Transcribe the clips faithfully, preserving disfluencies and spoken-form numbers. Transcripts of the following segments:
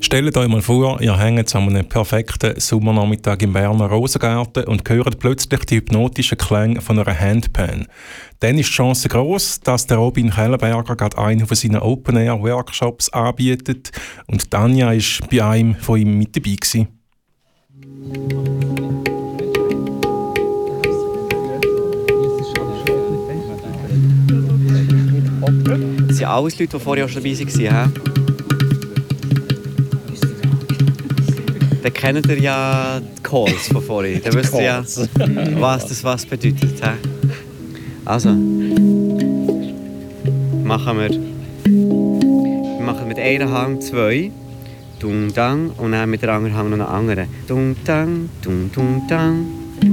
Stellt euch mal vor, ihr hängt an einem perfekten Sommernachmittag im Berner Rosengarten und hört plötzlich die hypnotischen Klänge von einer Handpan. Dann ist die Chance gross, dass der Robin Kellenberger gerade einen von seinen Open-Air-Workshops anbietet und Tanja ist bei einem von ihm mit dabei gewesen. Das sind alles Leute, die vorher schon dabei waren. Dann kennt ihr ja die Calls von vorhin. Dann wisst ihr ja, was das was bedeutet. Also, machen wir, wir machen mit einem Hang zwei. Dung, dang. Und dann mit dem anderen Hang noch einen anderen. Dung, dang, dung, dung, dang.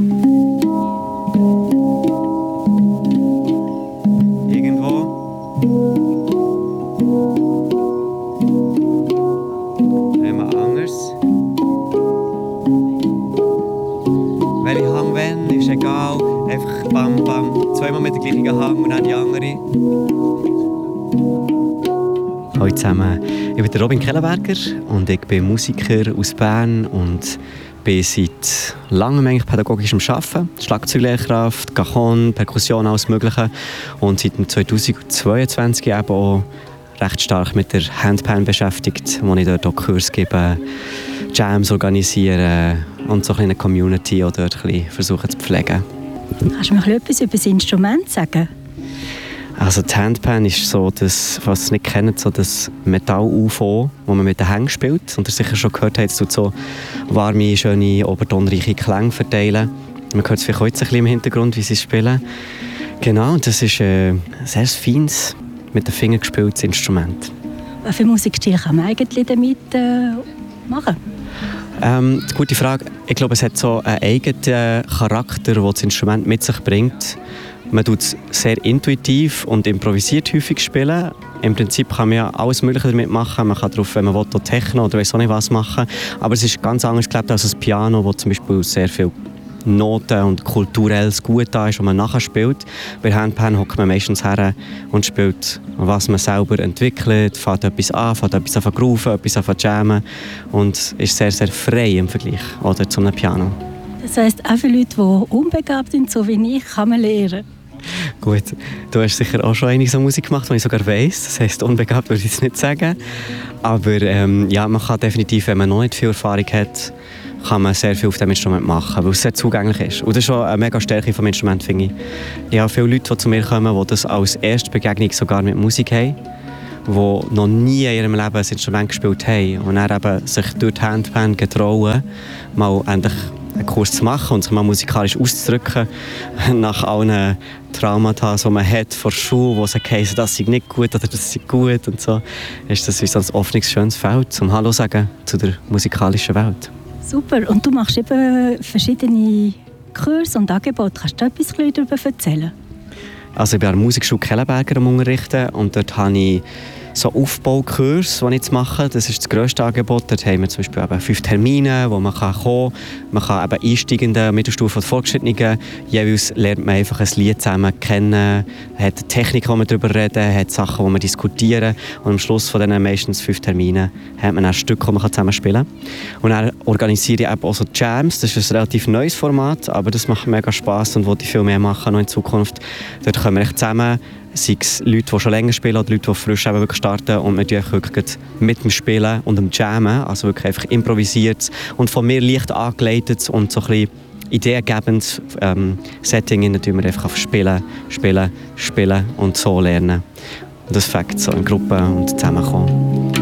Zweimal mit dem gleichen Hang und dann die andere. Hallo zusammen, ich bin der Robin Kellenberger und ich bin Musiker aus Bern und bin seit langem eigentlich pädagogisch am Arbeiten. Schlagzeuglehrkraft, Cajon, Perkussion, alles Mögliche. Und seit zweitausendzweiundzwanzig eben auch recht stark mit der Handpan beschäftigt, wo ich dort auch Kurs gebe, Jams organisiere und so eine Community auch dort ein bisschen versuche zu pflegen. Kannst du mir etwas über das Instrument sagen? Also die Handpan ist so, das, was ihr es nicht kennt, so das Metall-U F O, das man mit den Händen spielt. Und ihr sicher schon gehört habt, es tut so warme, schöne, obertonreiche Klänge verteilen. Man hört es vielleicht heute ein bisschen im Hintergrund, wie sie es spielen. Genau, das ist äh, ein sehr feines, mit den Fingern gespieltes Instrument. Was für Musikstil kann man eigentlich damit äh, machen? Ähm, die gute Frage. Ich glaube, es hat so einen eigenen Charakter, den das Instrument mit sich bringt. Man tut es sehr intuitiv und improvisiert häufig spielen. Im Prinzip kann man ja alles Mögliche damit machen. Man kann darauf, wenn man will, Techno oder weiss auch nicht was machen. Aber es ist ganz anders gelebt als das Piano, wo zum Beispiel sehr viel Noten und kulturelles Gut da ist, das man nachher spielt. Bei Handpan hockt man meistens her und spielt, was man selber entwickelt, fängt etwas an, fängt etwas an zu grooven, etwas an zu jammen und ist sehr, sehr frei im Vergleich oder zu einem Piano. Das heisst, auch für Leute, die unbegabt sind, so wie ich, kann man lernen? Gut, du hast sicher auch schon einige so Musik gemacht, die ich sogar weiss. Das heisst, unbegabt würde ich es nicht sagen. Aber ähm, ja, man kann definitiv, wenn man noch nicht viel Erfahrung hat, kann man sehr viel auf diesem Instrument machen, weil es sehr zugänglich ist. Und das ist schon eine mega Stärke des Instruments, finde ich. Ich habe viele Leute, die zu mir kommen, die das als erste Begegnung sogar mit Musik haben, die noch nie in ihrem Leben ein Instrument gespielt haben und dann eben sich durch die Handpan getrauen, mal endlich einen Kurs zu machen und sich mal musikalisch auszudrücken nach allen Traumata, die man hat vor der Schule, wo es heisst, das sei nicht gut oder das sei gut und so, ist das wie so ein offenes, schönes Feld zum Hallo sagen zu der musikalischen Welt. Super. Und du machst eben verschiedene Kurse und Angebote. Kannst du etwas darüber erzählen? Also ich bin an der Musikschule Kellenberger am Unterrichten und dort habe ich so Aufbaukurse, die ich jetzt mache. Das ist das grösste Angebot. Dort haben wir zum Beispiel eben fünf Termine, wo man kommen kann. Man kann eben Einsteigende, Mittelstufe und Fortgeschrittene. Jeweils lernt man einfach ein Lied zusammen kennen, hat eine Technik, wo man darüber reden, hat Sachen, die man diskutieren. Und am Schluss von diesen meistens fünf Terminen hat man ein Stück, das man zusammen spielen kann. Und dann organisiere ich eben auch so Jams. Das ist ein relativ neues Format, aber das macht mega Spass und wollte ich viel mehr machen noch in Zukunft. Dort kommen wir echt zusammen. Sei es Leute, die schon länger spielen oder Leute, die frisch eben wirklich starten und wir wirklich mit dem Spielen und dem Jammen, also wirklich einfach improvisiert und von mir leicht angeleitet und so ein bisschen ideengebend ähm, Setting, in dem wir einfach spielen, spielen, spielen und so lernen. Und das fängt so in Gruppen und zusammenkommen.